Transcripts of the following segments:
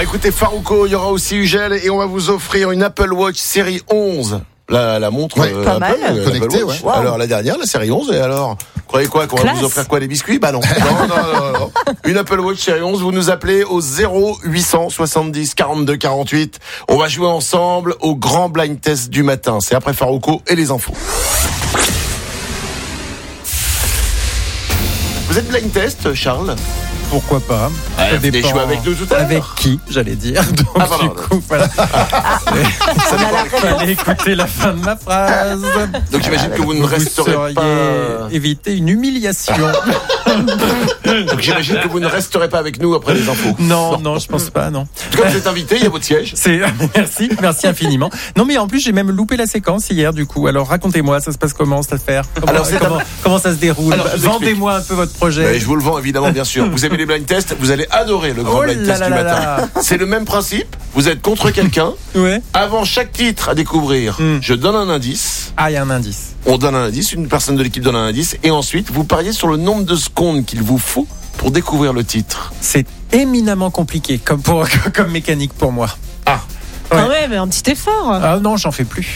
écoutez Farouko, il y aura aussi Ugel et on va vous offrir une Apple Watch série 11. La montre pas mal. connectée, ouais. Wow. Alors la dernière, la série 11, et alors croyez quoi, qu'on va vous offrir quoi, des biscuits? Bah non. Non. Une Apple Watch série 11, vous nous appelez au 0870 42 48. On va jouer ensemble au grand blind test du matin. C'est après Farouko et les infos. Vous êtes blind test, Charles? Pourquoi pas? Vous venez jouer avec nous tout à l'heure. Avec qui, j'allais dire. Donc du coup, voilà. Fallait écouter la fin de ma phrase. Donc j'imagine que vous ne resterez pas... éviter une humiliation. Donc j'imagine que vous ne resterez pas avec nous après les infos. Non, je pense pas, non. En tout cas, vous êtes invité, il y a votre siège. Merci infiniment. Non, mais en plus, j'ai même loupé la séquence hier, du coup. Alors, racontez-moi, ça se passe comment, cette affaire? Comment ça se déroule? Alors, vendez-moi un peu votre projet. Mais je vous le vends, évidemment, bien sûr. Vous aimez les blind tests, vous allez adorer le grand blind test du matin. C'est le même principe. Vous êtes contre quelqu'un. Ouais. Avant chaque titre à découvrir, je donne un indice. Ah, il y a un indice. On donne un indice, une personne de l'équipe donne un indice, et ensuite, vous pariez sur le nombre de secondes qu'il vous faut pour découvrir le titre. C'est éminemment compliqué comme mécanique pour moi. Ah. Ouais. Ah ouais, mais un petit effort. Ah non, j'en fais plus.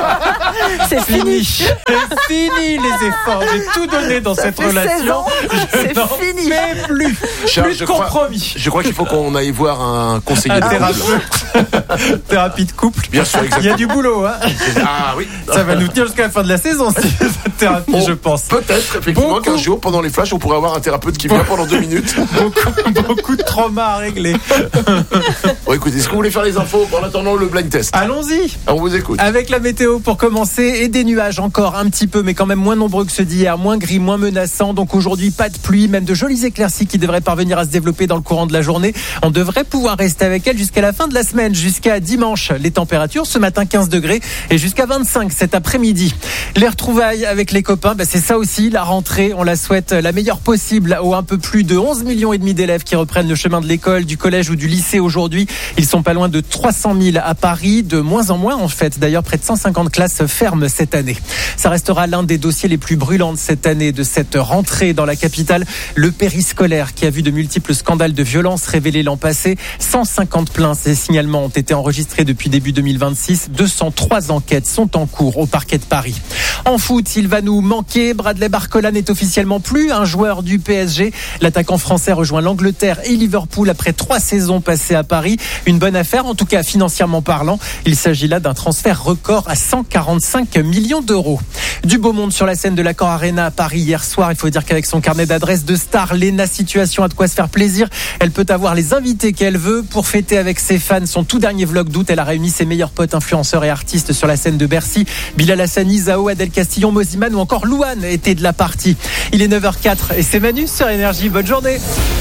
C'est fini. C'est fini les efforts. J'ai tout donné dans cette relation. C'est fini. Mais plus. Charles, plus de compromis. Je crois qu'il faut qu'on aille voir un conseiller de couple. Thérapie de couple. Bien sûr, exactement. Il y a du boulot, hein. Ah oui. Ça va nous tenir jusqu'à la fin de la saison, cette thérapie, je pense. Peut-être, effectivement, qu'un jour, pendant les flashs, on pourrait avoir un thérapeute qui vient pendant 2 minutes. Beaucoup de traumas à régler. Bon, écoutez, est-ce que vous voulez faire les infos en attendant le blind test? Allons-y. On vous écoute. Avec la météo pour commencer et des nuages encore un petit peu, mais quand même moins nombreux que ceux d'hier, moins gris, moins menaçants. Donc aujourd'hui, pas de pluie, même de jolies éclaircies qui devraient parvenir à se développer dans le courant de la journée. On devrait pouvoir rester avec elles jusqu'à la fin de la semaine, jusqu'à dimanche. Les températures, ce matin 15 degrés et jusqu'à 25 cet après-midi. Les retrouvailles avec les copains, c'est ça aussi, la rentrée. On la souhaite la meilleure possible aux un peu plus de 11,5 millions d'élèves qui reprennent le chemin de l'école, du collège ou du lycée aujourd'hui. Ils sont pas loin de 300 000 à Paris, de moins en moins en fait. D'ailleurs, près de 150 classes ferment cette année. Ça restera l'un des dossiers les plus brûlants de cette année, de cette rentrée dans la capitale. Le périscolaire qui a vu de multiples scandales de violence révélés l'an passé. 150 plaintes et signalements ont été enregistrés depuis début 2026. 203 enquêtes sont en cours au parquet de Paris. En foot, il va nous manquer. Bradley Barcola n'est officiellement plus un joueur du PSG. L'attaquant français rejoint l'Angleterre et Liverpool après 3 saisons passées à Paris. Une bonne affaire, en tout cas financièrement parlant. Il s'agit là d'un transfert record à 145 millions d'euros. Du beau monde sur la scène de l'Accor Arena à Paris hier soir. Il faut dire qu'avec son carnet d'adresses de star, Léna Situation a de quoi se faire plaisir. Elle peut avoir les invités qu'elle veut pour fêter avec ses fans son tout dernier vlog d'août. Elle a réuni ses meilleurs potes influenceurs et artistes sur la scène de Bercy. Bilal Hassani, Zao, Adèle Castillon, Moziman ou encore Louane étaient de la partie. Il est 9h04 et c'est Manu sur Énergie. Bonne journée.